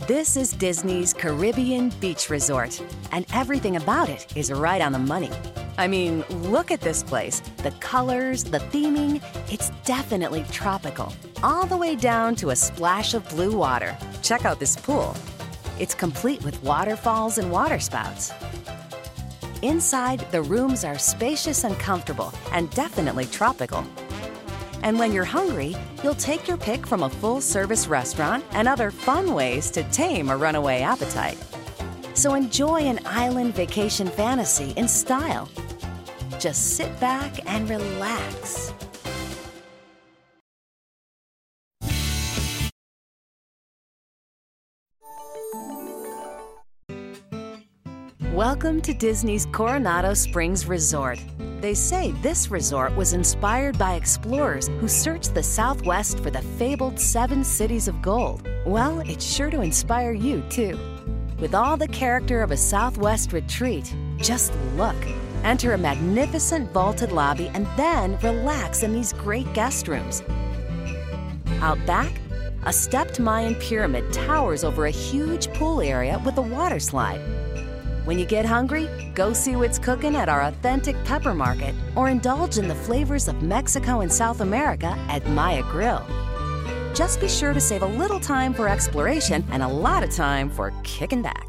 This is Disney's Caribbean Beach Resort, and everything about it is right on the money. I mean, look at this place. The colors, the theming, it's definitely tropical. All the way down to a splash of blue water. Check out this pool. It's complete with waterfalls and water spouts. Inside, the rooms are spacious and comfortable, and definitely tropical. And when you're hungry, you'll take your pick from a full-service restaurant and other fun ways to tame a runaway appetite. So enjoy an island vacation fantasy in style. Just sit back and relax. Welcome to Disney's Coronado Springs Resort. They say this resort was inspired by explorers who searched the Southwest for the fabled 7 cities of gold. Well, it's sure to inspire you, too. With all the character of a Southwest retreat, just look. Enter a magnificent vaulted lobby and then relax in these great guest rooms. Out back, a stepped Mayan pyramid towers over a huge pool area with a water slide. When you get hungry, go see what's cooking at our authentic pepper market or indulge in the flavors of Mexico and South America at Maya Grill. Just be sure to save a little time for exploration and a lot of time for kicking back.